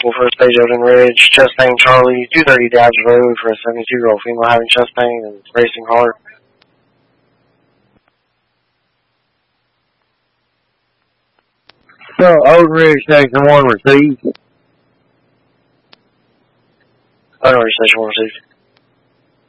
Full first stage Odin Ridge, chest pain Charlie, 230 Dabbs Road for a 72-year-old female having chest pain and racing heart. So, Odin Ridge Station 1 received. Odin Ridge Station 1 received.